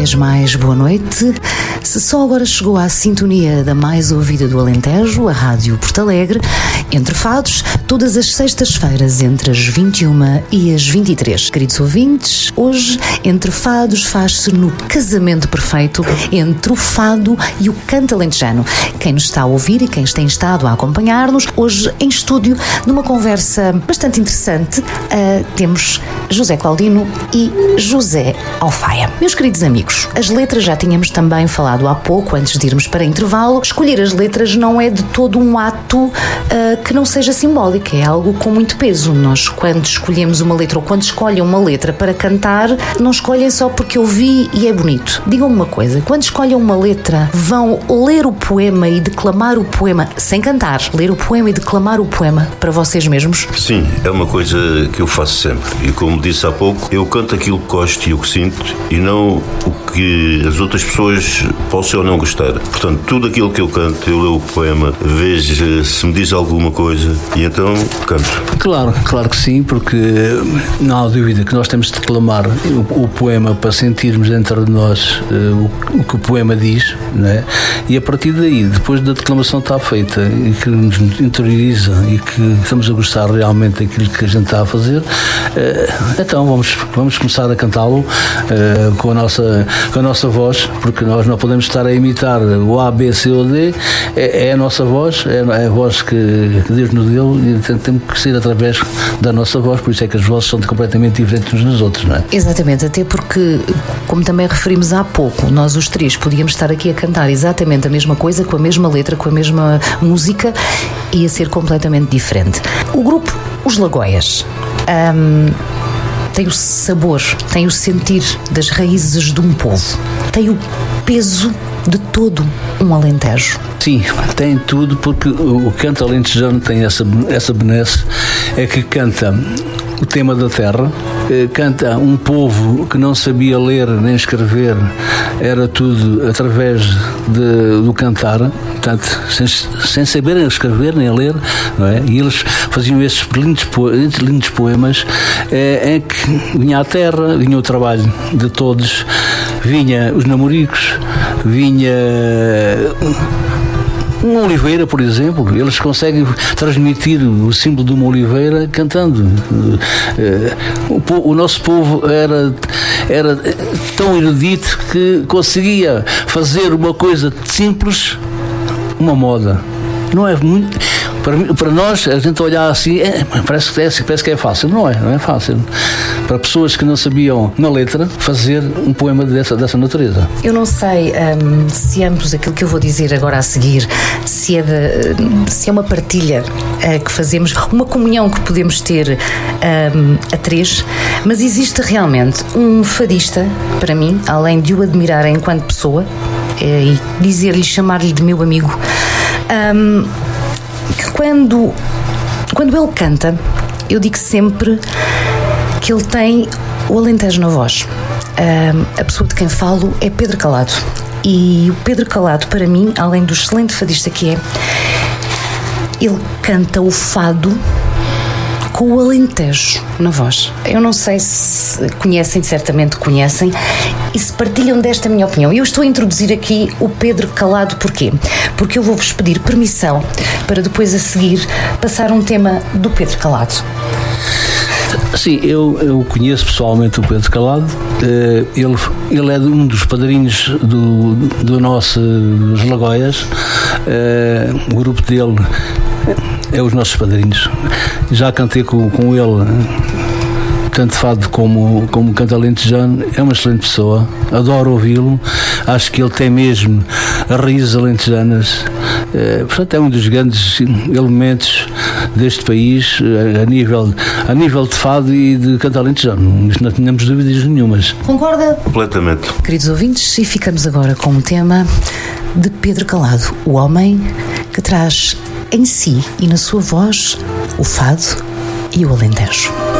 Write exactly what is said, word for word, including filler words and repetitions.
vez mais boa noite. Se só agora chegou à sintonia da mais ouvida do Alentejo, a Rádio Porto Alegre, Entre Fados, todas as sextas-feiras entre as vinte e uma e as vinte e três. Queridos ouvintes, hoje Entre Fados faz-se no casamento perfeito entre o fado e o canto alentejano. Quem nos está a ouvir e quem tem estado a acompanhar-nos, hoje em estúdio, numa conversa bastante interessante, uh, temos José Claudino e José Alfaia. Meus queridos amigos, as letras já tínhamos também falado há pouco, antes de irmos para intervalo. Escolher as letras não é de todo um ato uh, que não seja simbólico, é algo com muito peso. Nós, quando escolhemos uma letra ou quando escolhem uma letra para cantar, não escolhem só porque eu vi e é bonito. Digam-me uma coisa, quando escolhem uma letra, vão ler o poema e declamar o poema, sem cantar, ler o poema e declamar o poema para vocês mesmos? Sim, é uma coisa que eu faço sempre. E como disse há pouco, eu canto aquilo que gosto e o que sinto e não o que as outras pessoas possam ou não gostar. Portanto, tudo aquilo que eu canto, eu leio o poema, vejo se me diz alguma coisa e então canto. Claro, claro que sim, porque não há dúvida que nós temos de declamar o, o poema para sentirmos dentro de nós uh, o, o que o poema diz, não é? E a partir daí, depois da declamação estar feita e que nos interioriza e que estamos a gostar realmente daquilo que a gente está a fazer, uh, então vamos, vamos começar a cantá-lo uh, com, a nossa, com a nossa voz, porque nós não podemos estar a imitar o A, B, C ou D, é, é a nossa voz, é, é a voz que, que Deus nos deu e temos que ser através da nossa voz, por isso é que as vozes são completamente diferentes uns dos outros, não é? Exatamente, até porque, como também referimos há pouco, nós os três podíamos estar aqui a cantar exatamente a mesma coisa, com a mesma letra, com a mesma música, e ia ser completamente diferente. O grupo Os Lagóias um, tem o sabor, tem o sentir das raízes de um povo, tem o peso de todo um Alentejo. Sim, tem tudo, porque o canto alentejano tem essa, essa benesse, é que canta o tema da terra, canta um povo que não sabia ler nem escrever, era tudo através de, do cantar, portanto, sem, sem saberem escrever nem ler, não é? E eles faziam esses lindos, lindos poemas é, em que vinha a terra, vinha o trabalho de todos, vinha os namoricos, vinha uma oliveira, por exemplo, eles conseguem transmitir o símbolo de uma oliveira cantando. O, o nosso povo era, era tão erudito que conseguia fazer uma coisa simples, uma moda. Não é muito... Para, mim, para nós, a gente olhar assim, é, parece, que é, parece que é fácil. Não é, não é fácil. Para pessoas que não sabiam na letra fazer um poema dessa, dessa natureza. Eu não sei um, se ambos aquilo que eu vou dizer agora a seguir, se é, de, se é uma partilha uh, que fazemos, uma comunhão que podemos ter um, a três, mas existe realmente um fadista, para mim, além de o admirar enquanto pessoa, uh, e dizer-lhe, chamar-lhe de meu amigo, um, que quando, quando ele canta, eu digo sempre que ele tem o Alentejo na voz. Um, a pessoa de quem falo é Pedro Calado. E o Pedro Calado, para mim, além do excelente fadista que é, ele canta o fado com o Alentejo na voz. Eu não sei se conhecem, certamente conhecem, e se partilham desta minha opinião. Eu estou a introduzir aqui o Pedro Calado, porquê? Porque eu vou-vos pedir permissão para depois a seguir passar um tema do Pedro Calado. Sim, eu, eu conheço pessoalmente o Pedro Calado. Ele, ele é um dos padrinhos do, do nosso dos Lagóias. O grupo dele é os nossos padrinhos. Já cantei com, com ele, tanto fado como, como canto alentejano. É uma excelente pessoa, adoro ouvi-lo. Acho que ele tem mesmo as raízes alentejanas. É, portanto, é um dos grandes elementos deste país a nível, a nível de fado e de canto alentejano. Não tínhamos dúvidas nenhumas. Concorda? Completamente. Queridos ouvintes, e ficamos agora com um tema de Pedro Calado, o homem que traz em si e na sua voz o fado e o Alentejo.